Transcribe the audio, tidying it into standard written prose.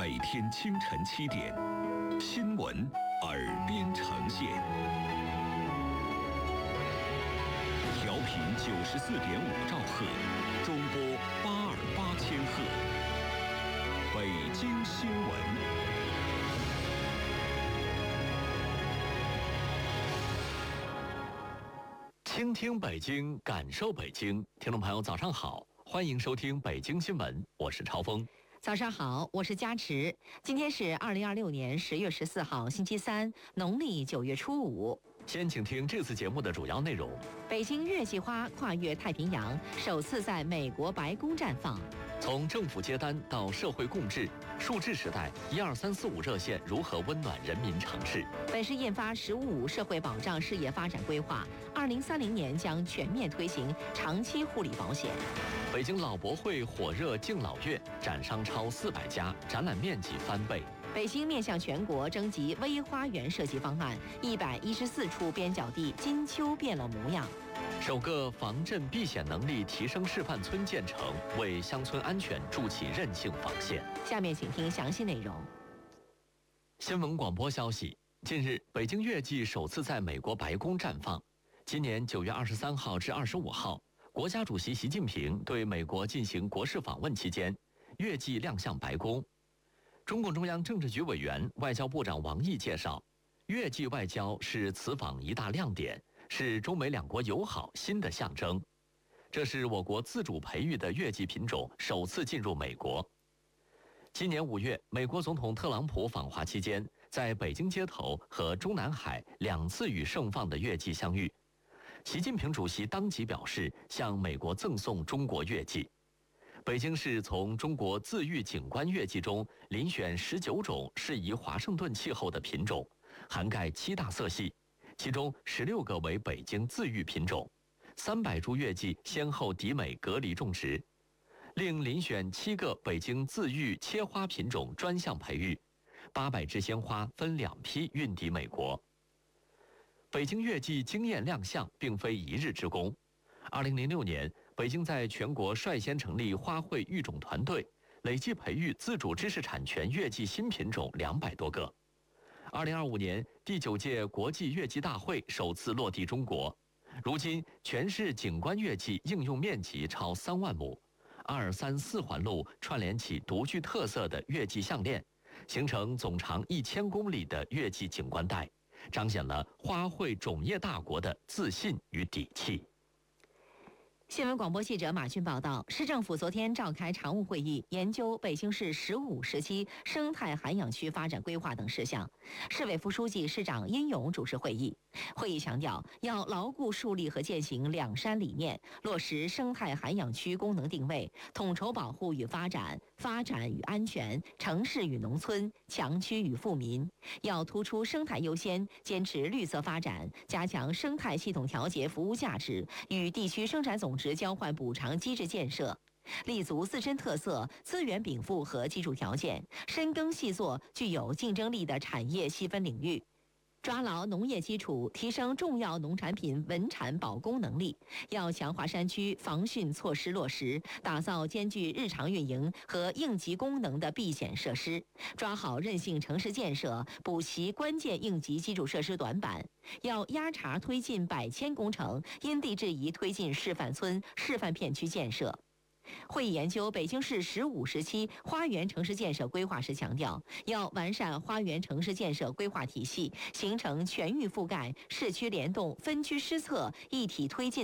每天清晨7点，新闻耳边呈现，调频94.5兆赫，中波828千赫，北京新闻。 倾听北京，感受北京。听众朋友，早上好，欢迎收听北京新闻，我是超峰。 早上好，我是佳池。今天是2026年10月14号，星期三，农历9月初5。 先请听这次节目的主要内容： 北京月季花跨越太平洋，首次在美国白宫绽放。 从政府接单到社会共治，数字时代12345热线如何温暖人民城市？ 本市印发“15社会保障事业发展规划”，2030年将全面推行长期护理保险。 北京老博会火热敬老月，展商超400家，展览面积翻倍。 北京面向全国征集微花园设计方案，114处边角地金秋变了模样。 首个防震避险能力提升示范村建成，为乡村安全筑起韧性防线。 下面请听详细内容。 新闻广播消息：近日，北京月季首次在美国白宫绽放。今年9月23号至25号，国家主席习近平对美国进行国事访问期间，月季亮相白宫。中共中央政治局委员、外交部长王毅介绍，月季外交是此访一大亮点，是中美两国友好新的象征。这是我国自主培育的月季品种首次进入美国。今年5月，美国总统特朗普访华期间，在北京街头和中南海2次与盛放的月季相遇。习近平主席当即表示，向美国赠送中国月季。北京市从中国自育景观月季中遴选19种适宜华盛顿气候的品种，涵盖7大色系，其中16个为北京自育品种，300株月季先后抵美隔离种植，另遴选7个北京自育切花品种专项培育，800枝鲜花分2批运抵美国。北京月季惊艳亮相并非一日之功。2006年，北京在全国率先成立花卉育种团队，累计培育自主知识产权月季新品种200多个。2025年，第9届国际月季大会首次落地中国。如今，全市景观月季应用面积超3万亩，2、3、4环路串联起独具特色的月季项链，形成总长1000公里的月季景观带，彰显了花卉种业大国的自信与底气。 新闻广播记者马军报道，市政府昨天召开常务会议，研究北京市15时期生态涵养区发展规划等事项。市委副书记、市长殷勇主持会议。会议强调，要牢固树立和践行两山理念，落实生态涵养区功能定位，统筹保护与发展、发展与安全、城市与农村、强区与富民。要突出生态优先，坚持绿色发展，加强生态系统调节服务价值与地区生产总值交换补偿机制建设，立足自身特色、资源禀赋和基础条件，深耕细作具有竞争力的产业细分领域，抓牢农业基础，提升重要农产品稳产保供能力。要强化山区防汛措施落实，打造兼具日常运营和应急功能的避险设施，抓好韧性城市建设，补齐关键应急基础设施短板。要压茬推进百千工程，因地制宜推进示范村、示范片区建设。会议研究北京市15时期花园城市建设规划时强调，要完善花园城市建设规划体系，形成全域覆盖、市区联动、分区施策、一体推进